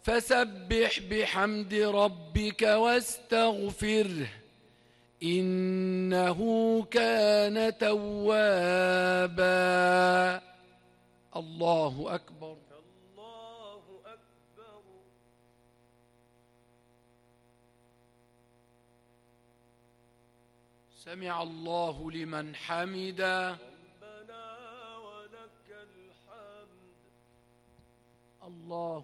فسبح بحمد ربك واستغفره إنه كان توابا. الله أكبر. الله أكبر. سمع الله لمن حمده. ربنا ولك الحمد. الله